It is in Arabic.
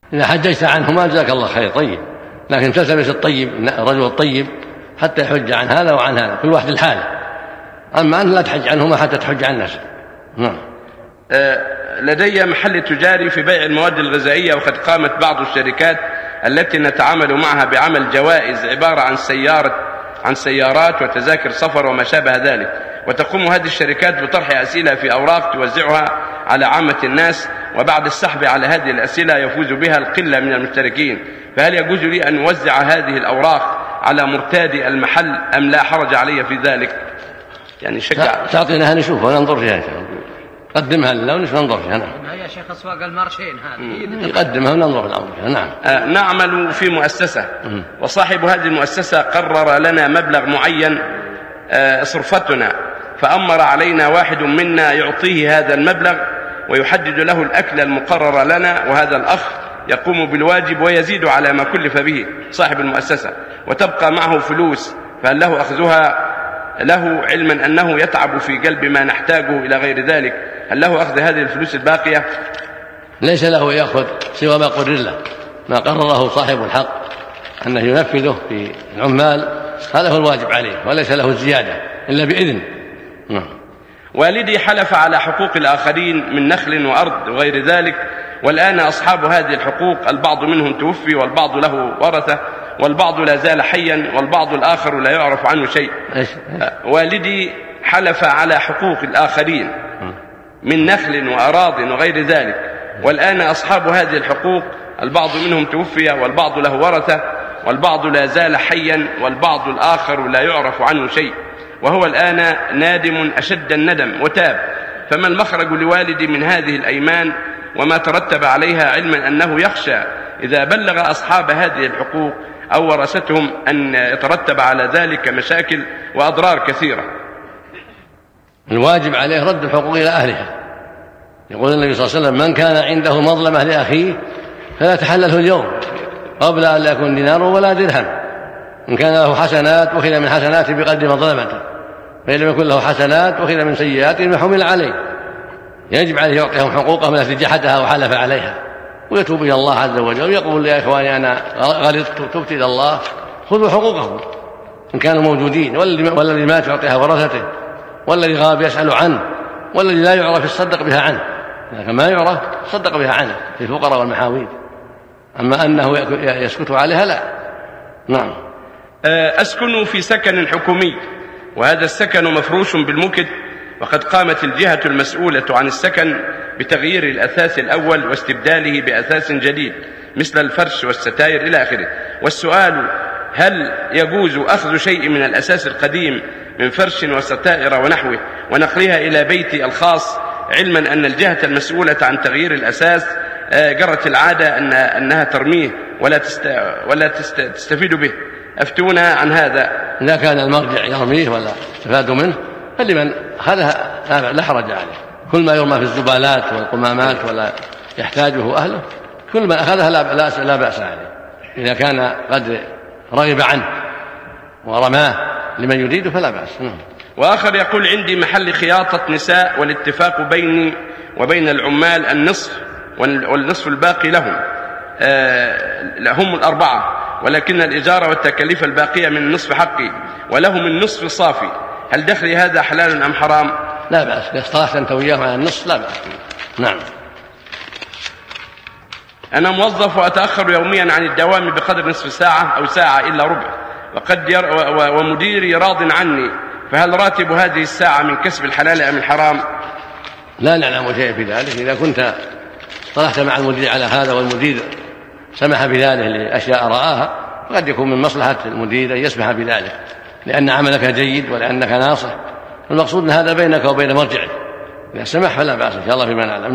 إذا حججت عنهما جزاك الله خير طيب، لكن تلتمس الطيب الرجل الطيب حتى يحج عن هذا وعن هذا كل واحد الحالة، أما أن لا تحج عنهما حتى تحج عن نفسك. نعم. لدي محل تجاري في بيع المواد الغذائية، وقد قامت بعض الشركات التي نتعامل معها بعمل جوائز عبارة عن سيارات وتذاكر سفر وما شابه ذلك، وتقوم هذه الشركات بطرح أسئلة في أوراق توزعها على عامة الناس، وبعد السحب على هذه الأسئلة يفوز بها القلة من المشتركين، فهل يجوز لي أن أوزع هذه الأوراق على مرتادي المحل أم لا حرج علي في ذلك؟ يعني شجع تعطيناها نشوف وننظر فيها إن شاء الله، قدمها لنا وننظر فيها. نعم. يا شيخ أسواق المارشين هذه يقدمها وننظر في الأمر. نعم. نعمل في مؤسسة، وصاحب هذه المؤسسة قرر لنا مبلغ معين صرفتنا، فأمر علينا واحد منا يعطيه هذا المبلغ ويحدد له الأكل المقرر لنا، وهذا الأخ يقوم بالواجب ويزيد على ما كلف به صاحب المؤسسة، وتبقى معه فلوس، فهل له أخذها له علما أنه يتعب في قلب ما نحتاجه إلى غير ذلك؟ هل له أخذ هذه الفلوس الباقية؟ ليس له يأخذ سوى ما قرر له، ما قرره صاحب الحق أنه ينفذه في العمال، هذا هو الواجب عليه، وليس له الزيادة إلا بإذن. والدي حلف على حقوق الآخرين من نخل وأرض وغير ذلك، والآن أصحاب هذه الحقوق البعض منهم توفي والبعض له ورثة، والبعض لا زال حيا والبعض الآخر لا يعرف عنه شيء. والدي حلف على حقوق الآخرين من نخل وأراض وغير ذلك، والآن أصحاب هذه الحقوق البعض منهم توفي والبعض له ورثة، والبعض لا زال حيا والبعض الآخر لا يعرف عنه شيء، وهو الآن نادم أشد الندم وتاب، فما المخرج لوالدي من هذه الأيمان وما ترتب عليها، علما أنه يخشى إذا بلغ أصحاب هذه الحقوق أو ورثتهم أن يترتب على ذلك مشاكل وأضرار كثيرة؟ الواجب عليه رد الحقوق إلى أهلها. يقول النبي صلى الله عليه وسلم: من كان عنده مظلمة لأخيه فلا تحلله اليوم قبل أن لا يكون دينار ولا درهم، إن كان له حسنات أخذ من حسناته بقدر مظلمته، فإن لم يكن له حسنات أخذ من سيئات ما حمل عليه. يجب عليه يعطيهم حقوقهم التي جحدها وحلف عليها، ويتوب إلى الله عز وجل ويقول: يا إخواني أنا غلطت تبت إلى الله، خذوا حقوقهم إن كانوا موجودين، والذي مات يعطيها ورثته، والذي غاب يسأل عنه، والذي لا يعرف يصدق بها عنه، لكن ما يعرف صدق بها عنه في الفقراء والمحاويج، أما أنه يسكت عليها لا. نعم. أسكن في سكن حكومي، وهذا السكن مفروش بالمكد، وقد قامت الجهة المسؤولة عن السكن بتغيير الأثاث الأول واستبداله بأثاث جديد مثل الفرش والستائر إلى آخره، والسؤال: هل يجوز أخذ شيء من الأساس القديم من فرش وستائر ونحوه ونقلها إلى بيتي الخاص، علما أن الجهة المسؤولة عن تغيير الأساس جرت العادة أنها ترميه ولا تستفيد به؟ أفتونا عن هذا. إذا كان المرجع يرميه ولا استفادوا منه فلمن أخذها لا حرج عليه. كل ما يرمى في الزبالات والقمامات ولا يحتاجه أهله، كل ما أخذها لا بأس عليه إذا كان قد رغب عنه ورماه لمن يريد فلا بأس. وآخر يقول: عندي محل خياطة نساء، والاتفاق بيني وبين العمال النصف والنصف الباقي هم الأربعة، ولكن الإجارة والتكاليف الباقية من نصف حقي ولهم النصف صافي، هل دخلي هذا حلال أم حرام؟ لا بأس، إذا اصطلحت أنت وياهم على النصف لا بأس. نعم. أنا موظف وأتأخر يوميا عن الدوام بقدر نصف ساعة أو ساعة إلا ربع، ومديري راض عني، فهل راتب هذه الساعة من كسب الحلال أم الحرام؟ لا نعلم شيء في ذلك. إذا كنت اصطلحت مع المدير على هذا والمدير سمح بذلك لأشياء رآها، فقد يكون من مصلحة المدير أن يسمح بذلك لأن عملك جيد ولأنك ناصح، المقصود أن هذا بينك وبين مرجعك، إذا سمح فلا بأس إن شاء الله فيما نعلم.